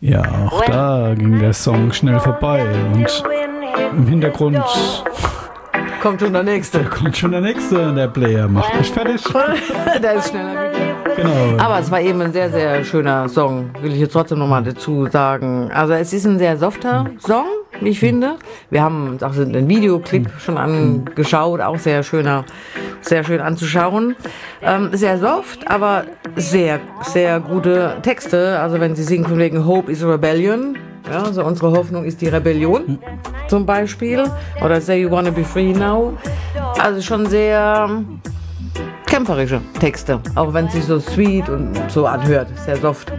Ja, auch da ging der Song schnell vorbei und im Hintergrund Kommt schon der nächste. kommt schon der nächste, der Player macht mich fertig. Der ist schneller wie du. Genau. Aber es war eben ein sehr, sehr schöner Song, will ich jetzt trotzdem nochmal dazu sagen. Also es ist ein sehr softer Song, wie ich finde. Wir haben uns auch den Videoclip schon angeschaut, auch sehr schön anzuschauen. Sehr soft, aber sehr, sehr gute Texte. Also wenn sie singen von wegen Hope is a Rebellion, ja, also unsere Hoffnung ist die Rebellion zum Beispiel. Oder Say You Wanna Be Free Now. Also schon sehr kämpferische Texte, auch wenn es sich so sweet und so anhört, sehr soft.